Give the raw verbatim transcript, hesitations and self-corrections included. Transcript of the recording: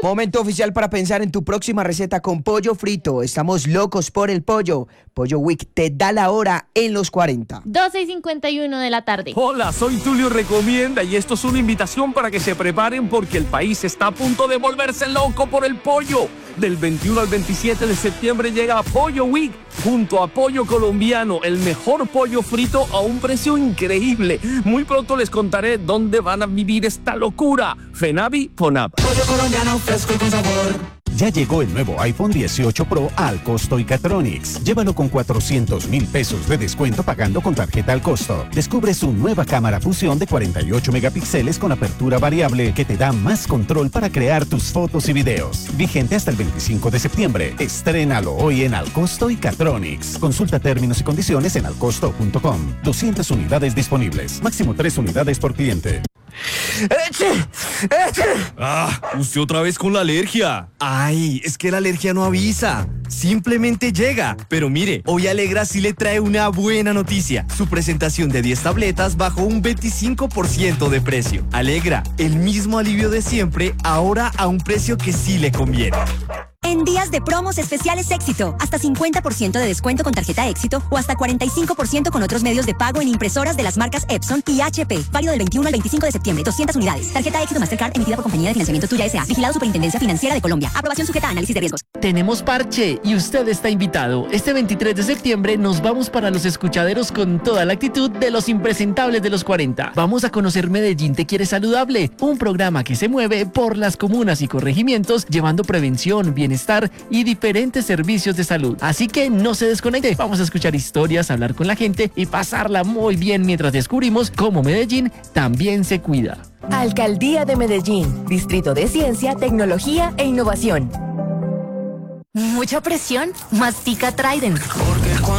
Momento oficial para pensar en tu próxima receta con pollo frito. Estamos locos por el pollo. Pollo Week te da la hora en los cuarenta. doce y cincuenta y uno de la tarde. Hola, soy Tulio Recomienda y esto es una invitación para que se preparen porque el país está a punto de volverse loco por el pollo. Del veintiuno al veintisiete de septiembre llega Pollo Week junto a Pollo Colombiano, el mejor pollo frito a un precio increíble. Muy pronto les contaré dónde van a vivir esta locura. Fenavi Fonab. Pollo colombiano fresco y con sabor. Ya llegó el nuevo iPhone dieciocho Pro al costo y Catronics. Llévalo con cuatrocientos mil pesos de descuento pagando con tarjeta al costo. Descubre su nueva cámara fusión de cuarenta y ocho megapíxeles con apertura variable que te da más control para crear tus fotos y videos. Vigente hasta el veinticinco de septiembre. Estrénalo hoy en Al Costo y Catronics. Consulta términos y condiciones en alcosto punto com. doscientas unidades disponibles. Máximo tres unidades por cliente. ¡Eche! ¡Eche! Ah, usted otra vez con la alergia. Ay, es que la alergia no avisa, simplemente llega. Pero mire, hoy Alegra sí le trae una buena noticia. Su presentación de diez tabletas bajó un veinticinco por ciento de precio. Alegra, el mismo alivio de siempre, ahora a un precio que sí le conviene. En días de promos especiales Éxito, hasta cincuenta por ciento de descuento con tarjeta Éxito o hasta cuarenta y cinco por ciento con otros medios de pago en impresoras de las marcas Epson y H P. Válido del veintiuno al veinticinco de septiembre, doscientas unidades. Tarjeta Éxito Mastercard emitida por Compañía de Financiamiento Tuya S A. Vigilado Superintendencia Financiera de Colombia. Aprobación sujeta a análisis de riesgos. Tenemos parche y usted está invitado. Este veintitrés de septiembre nos vamos para los escuchaderos con toda la actitud de los impresentables de los cuarenta. Vamos a conocer Medellín Te Quiere Saludable, un programa que se mueve por las comunas y corregimientos llevando prevención, bienestar y diferentes servicios de salud. Así que no se desconecte. Vamos a escuchar historias, hablar con la gente y pasarla muy bien mientras descubrimos cómo Medellín también se cuida. Alcaldía de Medellín, Distrito de Ciencia, Tecnología e Innovación. ¿Mucha presión? Mastica Trident.